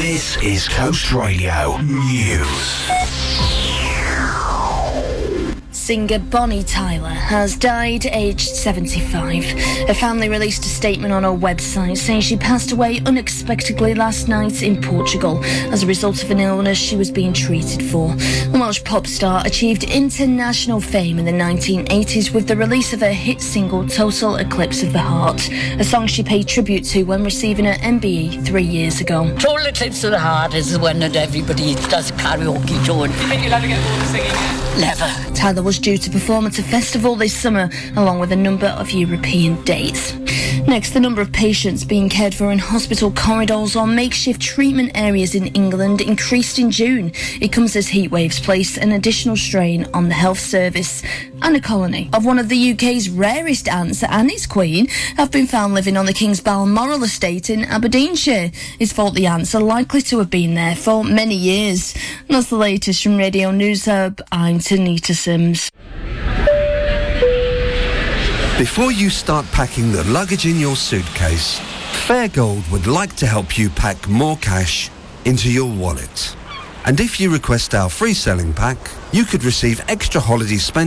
This is Coast Radio News. Singer Bonnie Tyler has died aged 75. Her family released a statement on her website saying she passed away unexpectedly last night in Portugal as a result of an illness she was being treated for. The Welsh pop star achieved international fame in the 1980s with the release of her hit single Total Eclipse of the Heart, a song she paid tribute to when receiving her MBE 3 years ago. Total Eclipse of the Heart is the one that everybody does karaoke to. Do you think you'll ever get bored of singing it? Never. Tyler was due to perform at a festival this summer, along with a number of European dates. Next, the number of patients being cared for in hospital corridors or makeshift treatment areas in England increased in June. It comes as heat waves place an additional strain on the health service. And a colony of one of the UK's rarest ants, Annie's queen, have been found living on the King's Balmoral estate in Aberdeenshire. It's thought the ants are likely to have been there for many years. And that's the latest from Radio News Hub. I'm Tanita Sims. Before you start packing the luggage in your suitcase, Fairgold would like to help you pack more cash into your wallet. And if you request our free selling pack, you could receive extra holiday spending